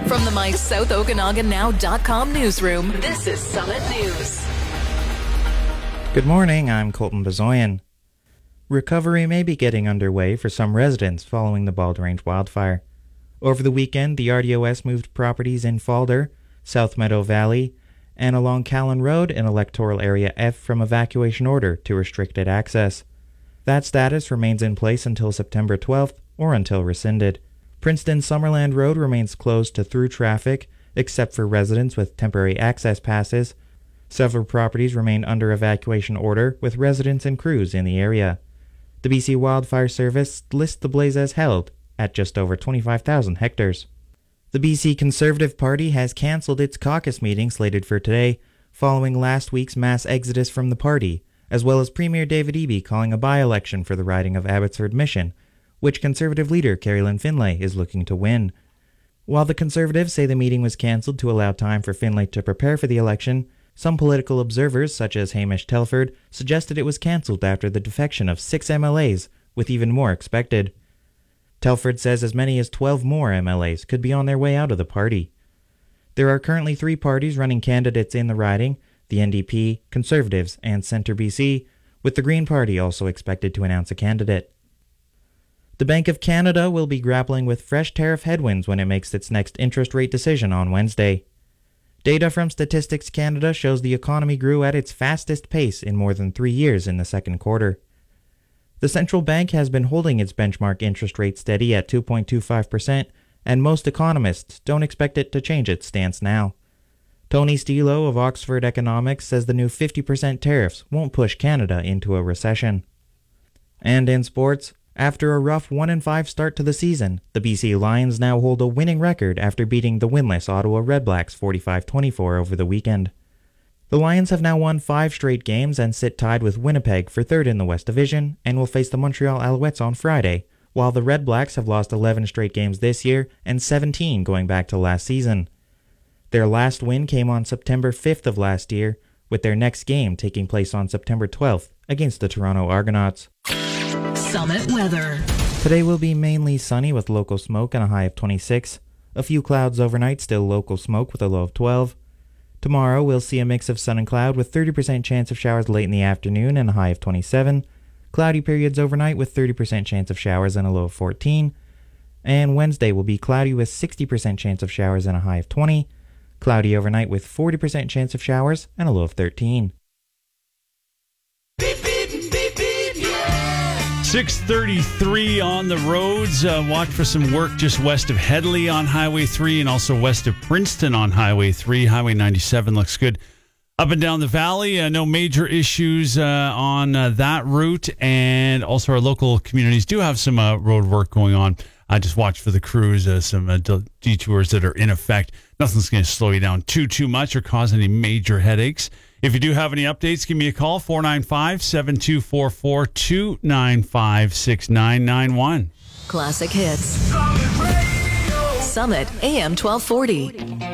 From the MySouthOkanaganNow.com newsroom, this is Summit News. Good morning, I'm Colton Bezoyan. Recovery may be getting underway for some residents following the Bald Range wildfire. Over the weekend, the RDOS moved properties in Falder, South Meadow Valley, and along Callan Road in Electoral Area F from evacuation order to restricted access. That status remains in place until September 12th or until rescinded. Princeton-Summerland Road remains closed to through traffic, except for residents with temporary access passes. Several properties remain under evacuation order, with residents and crews in the area. The BC Wildfire Service lists the blaze as held at just over 25,000 hectares. The BC Conservative Party has cancelled its caucus meeting slated for today, following last week's mass exodus from the party, as well as Premier David Eby calling a by-election for the riding of Abbotsford Mission, which Conservative leader Carrie-Lynne Finlay is looking to win. While the Conservatives say the meeting was cancelled to allow time for Finlay to prepare for the election, some political observers, such as Hamish Telford, suggested it was cancelled after the defection of 6 MLAs, with even more expected. Telford says as many as 12 more MLAs could be on their way out of the party. There are currently 3 parties running candidates in the riding, the NDP, Conservatives, and Centre BC, with the Green Party also expected to announce a candidate. The Bank of Canada will be grappling with fresh tariff headwinds when it makes its next interest rate decision on Wednesday. Data from Statistics Canada shows the economy grew at its fastest pace in more than 3 years in the second quarter. The central bank has been holding its benchmark interest rate steady at 2.25%, and most economists don't expect it to change its stance now. Tony Stilo of Oxford Economics says the new 50% tariffs won't push Canada into a recession. And in sports, after a rough 1-5 start to the season, the BC Lions now hold a winning record after beating the winless Ottawa Redblacks 45-24 over the weekend. The Lions have now won 5 straight games and sit tied with Winnipeg for third in the West Division and will face the Montreal Alouettes on Friday, while the Redblacks have lost 11 straight games this year and 17 going back to last season. Their last win came on September 5th of last year, with their next game taking place on September 12th against the Toronto Argonauts. Summit weather. Today will be mainly sunny with local smoke and a high of 26. A few clouds overnight, still local smoke with a low of 12. Tomorrow we'll see a mix of sun and cloud with 30% chance of showers late in the afternoon and a high of 27. Cloudy periods overnight with 30% chance of showers and a low of 14. And Wednesday will be cloudy with 60% chance of showers and a high of 20. Cloudy overnight with 40% chance of showers and a low of 13. 6:33 on the roads. Watch for some work just west of Hedley on Highway 3 and also west of Princeton on Highway 3. Highway 97 looks good up and down the valley. No major issues on that route. And also our local communities do have some road work going on. I just watch for the crews, some detours that are in effect. Nothing's going to slow you down too much or cause any major headaches. If you do have any updates, give me a call, 495-7244, 295-6991. Classic hits. Summit AM 1240.